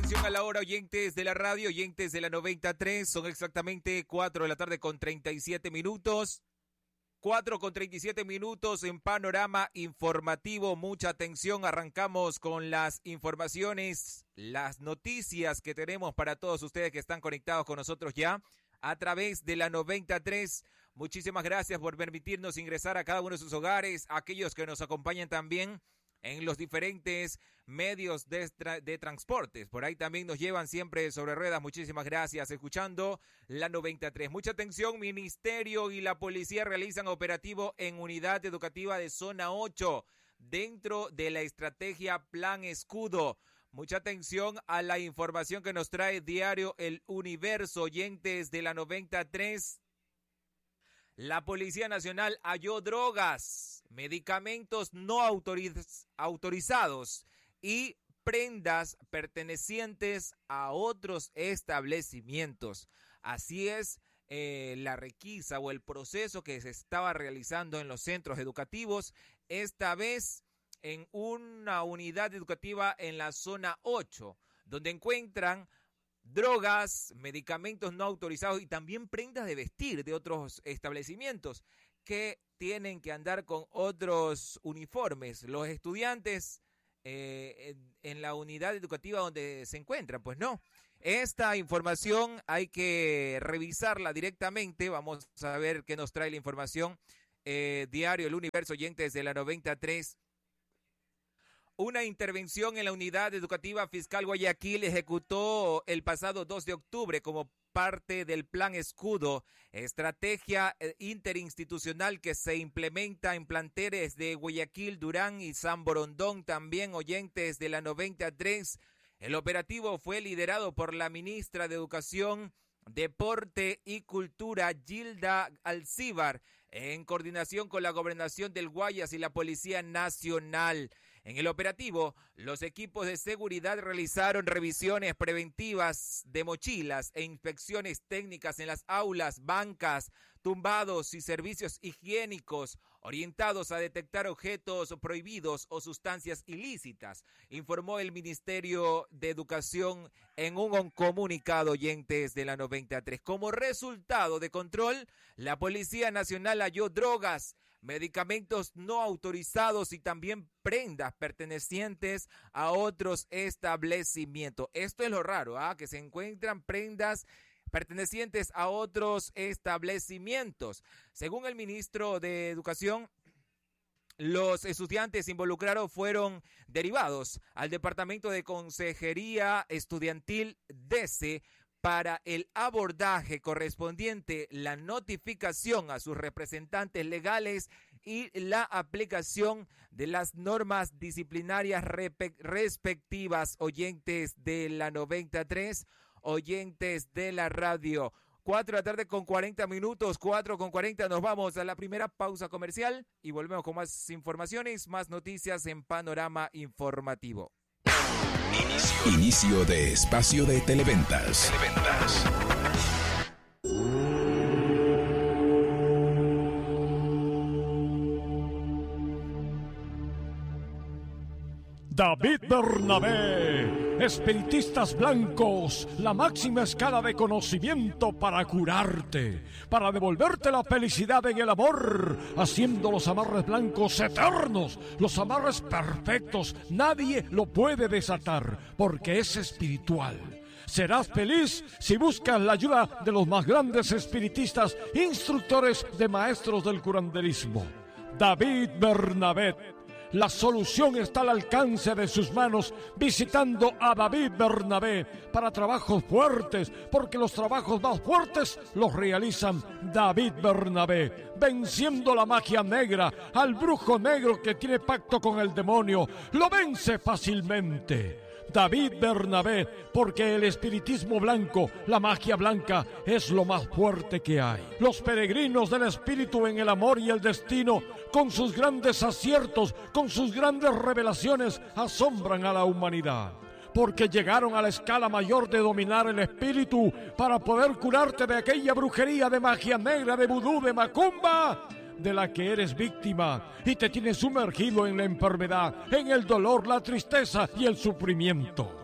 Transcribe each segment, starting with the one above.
Atención a la hora, oyentes de la radio, oyentes de la 93, son exactamente 4 de la tarde con 37 minutos. 4 con 37 minutos en panorama informativo. Mucha atención, arrancamos con las informaciones, las noticias que tenemos para todos ustedes que están conectados con nosotros ya a través de la 93. Muchísimas gracias por permitirnos ingresar a cada uno de sus hogares, aquellos que nos acompañan también en los diferentes medios de transportes. Por ahí también nos llevan siempre sobre ruedas. Muchísimas gracias. Escuchando la 93. Mucha atención. Ministerio y la policía realizan operativo en unidad educativa de zona 8 dentro de la estrategia Plan Escudo. Mucha atención a la información que nos trae diario El Universo, oyentes de la 93. La Policía Nacional halló drogas, medicamentos no autorizados y prendas pertenecientes a otros establecimientos. Así es la requisa o el proceso que se estaba realizando en los centros educativos, esta vez en una unidad educativa en la zona 8, donde encuentran drogas, medicamentos no autorizados y también prendas de vestir de otros establecimientos que tienen que andar con otros uniformes. Los estudiantes en la unidad educativa donde se encuentran, pues no. Esta información hay que revisarla directamente. Vamos a ver qué nos trae la información. Diario El Universo, oyentes de la 93. Una intervención en la unidad educativa fiscal Guayaquil ejecutó el pasado 2 de octubre como parte del Plan Escudo, estrategia interinstitucional que se implementa en planteles de Guayaquil, Durán y San Borondón, también oyentes de la 93. El operativo fue liderado por la ministra de Educación, Deporte y Cultura, Gilda Alcíbar, en coordinación con la Gobernación del Guayas y la Policía Nacional. En el operativo, los equipos de seguridad realizaron revisiones preventivas de mochilas e inspecciones técnicas en las aulas, bancas, tumbados y servicios higiénicos, orientados a detectar objetos prohibidos o sustancias ilícitas, informó el Ministerio de Educación en un comunicado, oyentes de la 93. Como resultado de control, la Policía Nacional halló drogas, medicamentos no autorizados y también prendas pertenecientes a otros establecimientos. Esto es lo raro, que se encuentran prendas pertenecientes a otros establecimientos. Según el ministro de Educación, los estudiantes involucrados fueron derivados al Departamento de Consejería Estudiantil DECE para el abordaje correspondiente, la notificación a sus representantes legales y la aplicación de las normas disciplinarias respectivas, oyentes de la 93, oyentes de la radio. 4 de la tarde con 40 minutos, 4 con 40, nos vamos a la primera pausa comercial y volvemos con más informaciones, más noticias en Panorama Informativo. Inicio de espacio de Televentas. David Bernabé, espiritistas blancos, la máxima escala de conocimiento para curarte, para devolverte la felicidad en el amor, haciendo los amarres blancos eternos, los amarres perfectos, nadie lo puede desatar, porque es espiritual. Serás feliz si buscas la ayuda de los más grandes espiritistas, instructores de maestros del curanderismo. David Bernabé. La solución está al alcance de sus manos visitando a David Bernabé para trabajos fuertes, porque los trabajos más fuertes los realizan David Bernabé, venciendo la magia negra, al brujo negro que tiene pacto con el demonio, lo vence fácilmente. David Bernabé, porque el espiritismo blanco, la magia blanca, es lo más fuerte que hay. Los peregrinos del espíritu en el amor y el destino, con sus grandes aciertos, con sus grandes revelaciones, asombran a la humanidad. Porque llegaron a la escala mayor de dominar el espíritu para poder curarte de aquella brujería de magia negra, de vudú, de macumba, de la que eres víctima y te tienes sumergido en la enfermedad, en el dolor, la tristeza y el sufrimiento.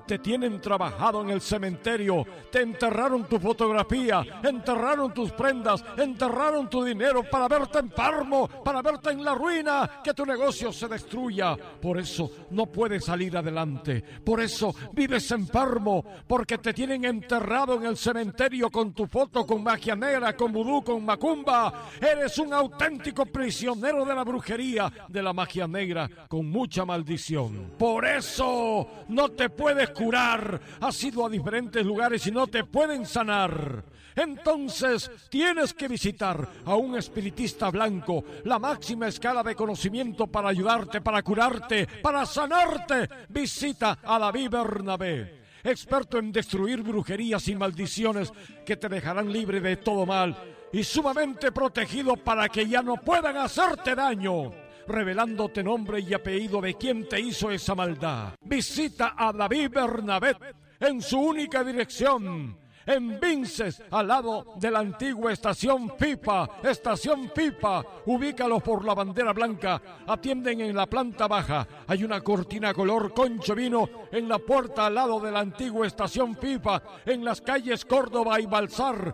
te tienen trabajado en el cementerio, te enterraron tu fotografía, enterraron tus prendas, enterraron tu dinero para verte enfermo, para verte en la ruina, que tu negocio se destruya. Por eso no puedes salir adelante, por eso vives enfermo, porque te tienen enterrado en el cementerio con tu foto, con magia negra, con vudú, con macumba. Eres un auténtico prisionero de la brujería, de la magia negra, con mucha maldición. Por eso no te puedes curar. Has ido a diferentes lugares y no te pueden sanar. Entonces tienes que visitar a un espiritista blanco, la máxima escala de conocimiento para ayudarte, para curarte, para sanarte. Visita a David Bernabé, experto en destruir brujerías y maldiciones que te dejarán libre de todo mal y sumamente protegido para que ya no puedan hacerte daño, revelándote nombre y apellido de quien te hizo esa maldad. Visita a David Bernabé en su única dirección, en Vinces, al lado de la antigua estación Pipa. Ubícalos por la bandera blanca. Atienden en la planta baja. Hay una cortina color concho vino en la puerta al lado de la antigua estación Pipa, en las calles Córdoba y Balsar.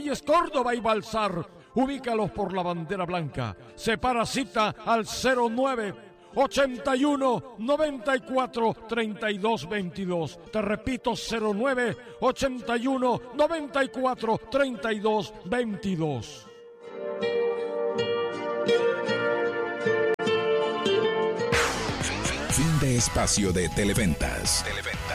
Ubícalos por la bandera blanca. Separa cita al 09-81-94-32-22. Te repito, 09-81-94-32-22. Fin de espacio de Televentas.